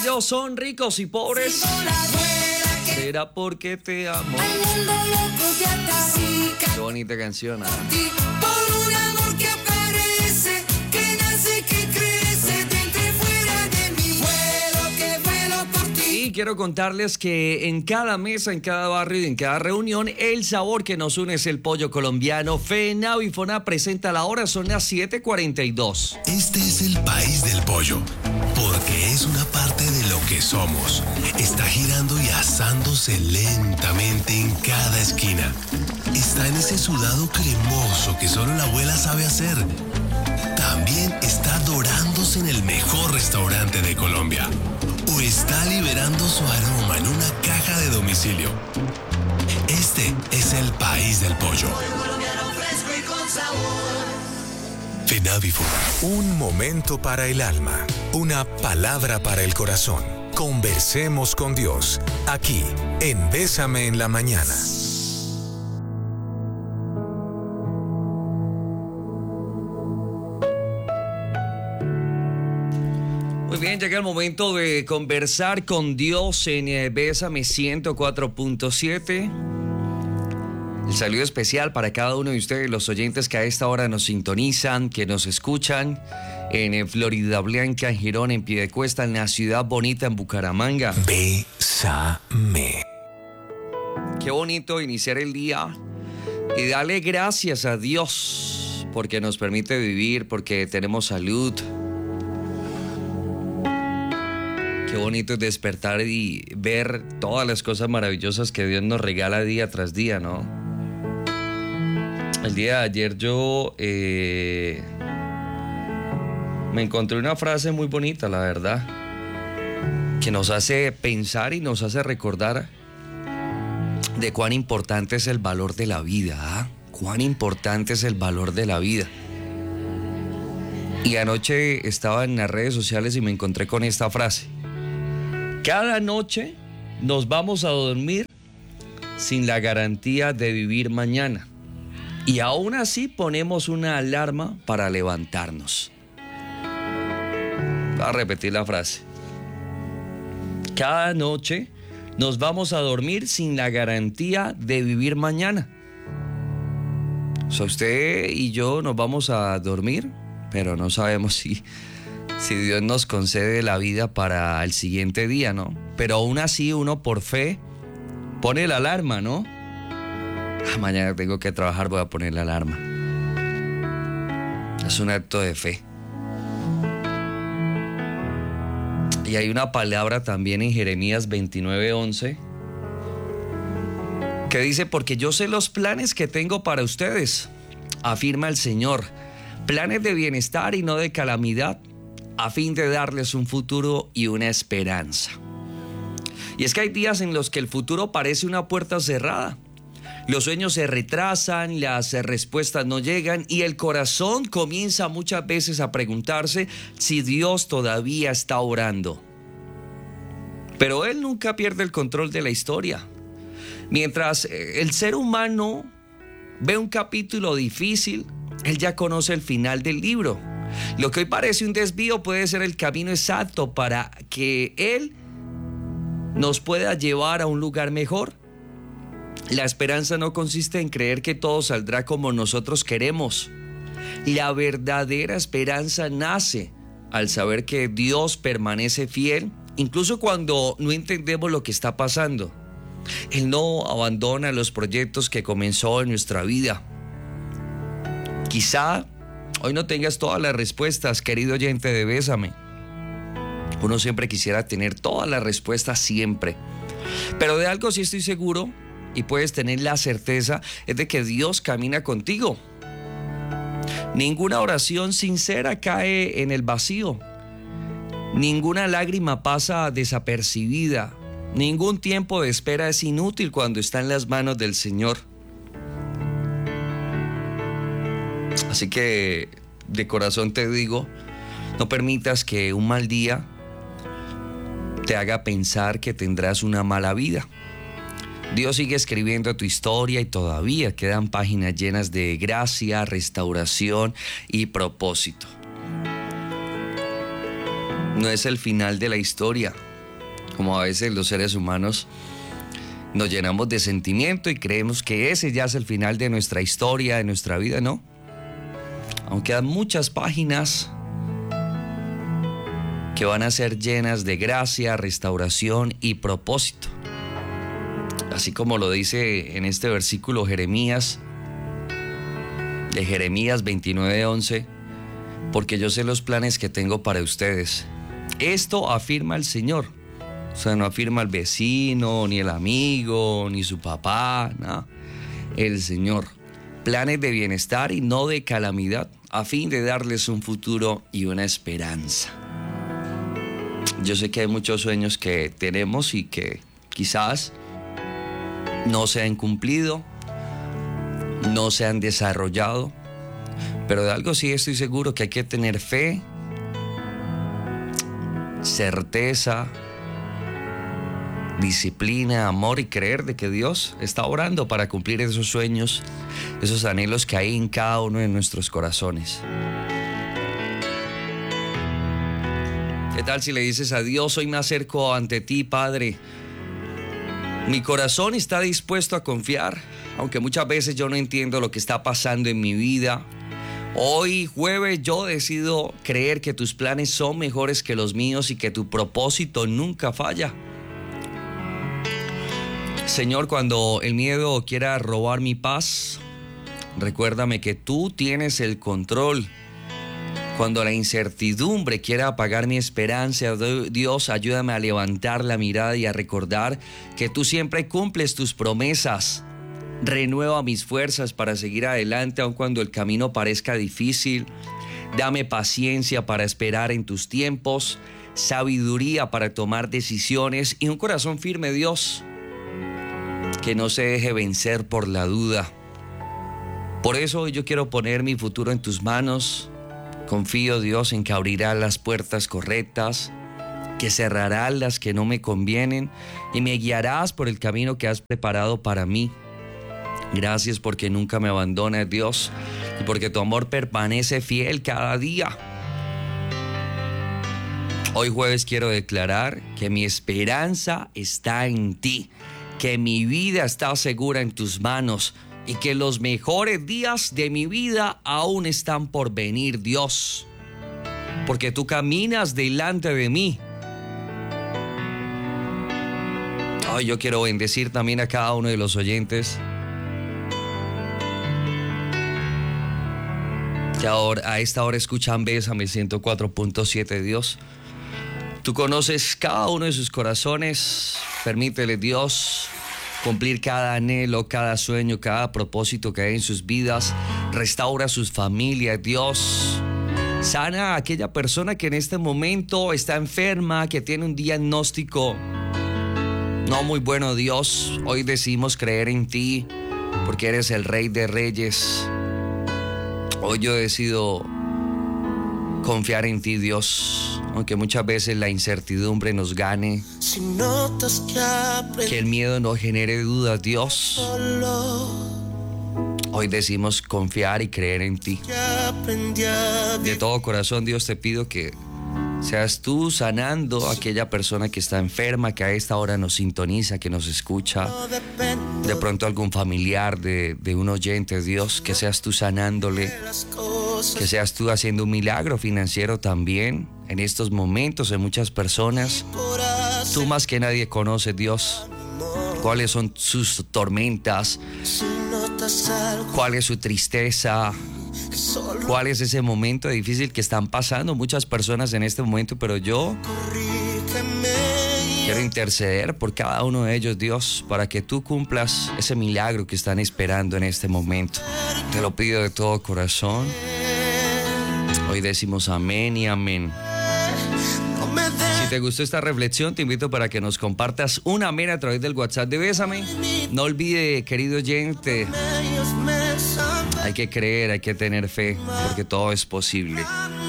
Ellos son ricos y pobres. Será porque te amo. Qué bonita canción, ¿eh? Por un amor que aparece, que nace, que crece, dentro y fuera de mi vuelo, que vuelo por ti. Y quiero contarles que en cada mesa, en cada barrio y en cada reunión, el sabor que nos une es el pollo colombiano. FENAVI y FONA presenta la hora, son las 7:42. Este es el país del pollo, porque es una parte de lo que somos. Está girando y asándose lentamente en cada esquina. Está en ese sudado cremoso que solo la abuela sabe hacer. También está dorándose en el mejor restaurante de Colombia. O está liberando su aroma en una caja de domicilio. Este es el país del pollo. FENAVI FONA. Un momento para el alma, una palabra para el corazón. Conversemos con Dios, aquí, en Bésame en la Mañana. Muy bien, llega el momento de conversar con Dios en Bésame 104.7. El saludo especial para cada uno de ustedes, los oyentes que a esta hora nos sintonizan, que nos escuchan en Florida Blanca, en Girón, en Piedecuesta, en la ciudad bonita, en Bucaramanga. Bésame. Qué bonito iniciar el día y darle gracias a Dios porque nos permite vivir, porque tenemos salud. Qué bonito es despertar y ver todas las cosas maravillosas que Dios nos regala día tras día, ¿no? El día de ayer yo me encontré una frase muy bonita, la verdad, que nos hace pensar y nos hace recordar de cuán importante es el valor de la vida, ¿eh? Cuán importante es el valor de la vida. Y anoche estaba en las redes sociales y me encontré con esta frase. Cada noche nos vamos a dormir sin la garantía de vivir mañana. Y aún así ponemos una alarma para levantarnos. Voy a repetir la frase. Cada noche nos vamos a dormir sin la garantía de vivir mañana. O sea, usted y yo nos vamos a dormir, pero no sabemos si Dios nos concede la vida para el siguiente día, ¿no? Pero aún así uno por fe pone la alarma, ¿no? Mañana tengo que trabajar, voy a poner la alarma. Es un acto de fe. Y hay una palabra también en Jeremías 29:11 que dice, porque yo sé los planes que tengo para ustedes, afirma el Señor, planes de bienestar y no de calamidad, a fin de darles un futuro y una esperanza. Y es que hay días en los que el futuro parece una puerta cerrada. Los sueños se retrasan, las respuestas no llegan y el corazón comienza muchas veces a preguntarse si Dios todavía está orando. Pero Él nunca pierde el control de la historia. Mientras el ser humano ve un capítulo difícil, Él ya conoce el final del libro. Lo que hoy parece un desvío puede ser el camino exacto para que Él nos pueda llevar a un lugar mejor. La esperanza no consiste en creer que todo saldrá como nosotros queremos. La verdadera esperanza nace al saber que Dios permanece fiel, incluso cuando no entendemos lo que está pasando. Él no abandona los proyectos que comenzó en nuestra vida. Quizá hoy no tengas todas las respuestas, querido oyente de Bésame. Uno siempre quisiera tener todas las respuestas siempre. Pero de algo sí estoy seguro y puedes tener la certeza, es de que Dios camina contigo. Ninguna oración sincera cae en el vacío. Ninguna lágrima pasa desapercibida. Ningún tiempo de espera es inútil cuando está en las manos del Señor. Así que de corazón te digo, no permitas que un mal día te haga pensar que tendrás una mala vida. Dios sigue escribiendo tu historia y todavía quedan páginas llenas de gracia, restauración y propósito. No es el final de la historia, Como a veces los seres humanos nos llenamos de sentimiento y creemos que ese ya es el final de nuestra historia, de nuestra vida, ¿no? Aunque hay muchas páginas que van a ser llenas de gracia, restauración y propósito. Así como lo dice en este versículo Jeremías 29:11, porque yo sé los planes que tengo para ustedes. Esto afirma el Señor. O sea, no afirma el vecino, ni el amigo, ni su papá, no. El Señor. Planes de bienestar y no de calamidad, a fin de darles un futuro y una esperanza. Yo sé que hay muchos sueños que tenemos y que quizás no se han cumplido, no se han desarrollado, pero de algo sí estoy seguro, que hay que tener fe, certeza, disciplina, amor y creer de que Dios está orando para cumplir esos sueños, esos anhelos que hay en cada uno de nuestros corazones. ¿Qué tal si le dices a Dios: hoy me acerco ante ti, Padre? Mi corazón está dispuesto a confiar, aunque muchas veces yo no entiendo lo que está pasando en mi vida. Hoy, jueves, yo decido creer que tus planes son mejores que los míos y que tu propósito nunca falla. Señor, cuando el miedo quiera robar mi paz, recuérdame que tú tienes el control. Cuando la incertidumbre quiera apagar mi esperanza, Dios, ayúdame a levantar la mirada y a recordar que tú siempre cumples tus promesas. Renueva mis fuerzas para seguir adelante aun cuando el camino parezca difícil. Dame paciencia para esperar en tus tiempos, sabiduría para tomar decisiones y un corazón firme, Dios, que no se deje vencer por la duda. Por eso hoy yo quiero poner mi futuro en tus manos. Confío, Dios, en que abrirás las puertas correctas, que cerrarás las que no me convienen y me guiarás por el camino que has preparado para mí. Gracias porque nunca me abandonas, Dios, y porque tu amor permanece fiel cada día. Hoy jueves quiero declarar que mi esperanza está en ti, que mi vida está segura en tus manos y que los mejores días de mi vida aún están por venir, Dios, porque tú caminas delante de mí. Hoy yo quiero bendecir también a cada uno de los oyentes que ahora, a esta hora escuchan Bésame 104.7, Dios. Tú conoces cada uno de sus corazones. Permítele, Dios, cumplir cada anhelo, cada sueño, cada propósito que hay en sus vidas. Restaura sus familias, Dios. Sana a aquella persona que en este momento está enferma, que tiene un diagnóstico no muy bueno, Dios. Hoy decidimos creer en ti porque eres el Rey de Reyes. Hoy yo decido confiar en ti, Dios, aunque muchas veces la incertidumbre nos gane, que el miedo nos genere dudas, Dios. Hoy decimos confiar y creer en ti. De todo corazón, Dios, te pido que seas tú sanando a aquella persona que está enferma, que a esta hora nos sintoniza, que nos escucha. De pronto algún familiar de un oyente, Dios, que seas tú sanándole, que seas tú haciendo un milagro financiero también en estos momentos de muchas personas. Tú más que nadie conoces, Dios, cuáles son sus tormentas, cuál es su tristeza, cuál es ese momento difícil que están pasando muchas personas en este momento, pero yo quiero interceder por cada uno de ellos, Dios, para que tú cumplas ese milagro que están esperando en este momento. Te lo pido de todo corazón. Hoy decimos amén y amén. Si te gustó esta reflexión, te invito para que nos compartas un amén a través del WhatsApp de Bésame. No olvide, querido oyente, hay que creer, hay que tener fe, porque todo es posible.